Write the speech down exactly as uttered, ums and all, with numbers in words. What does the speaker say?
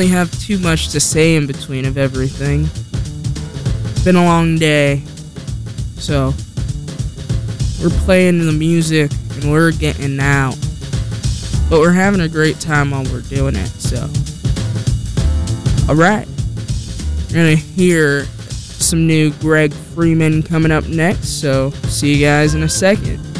really have too much to say in between of everything. It's been a long day, so we're playing the music and we're getting out, but we're having a great time while we're doing it. So, alright, we're gonna hear some new Greg Freeman coming up next, so see you guys in a second.